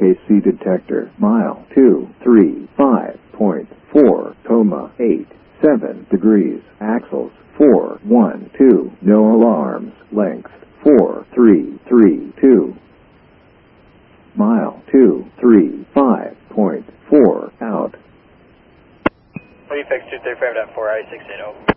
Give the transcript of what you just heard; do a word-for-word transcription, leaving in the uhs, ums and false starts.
K C detector. Mile two three five point four, coma eight seven degrees. Axles four one two. No alarms. Length four three three two. Mile two three five point four out. Prefix two three five dot four I six eight zero.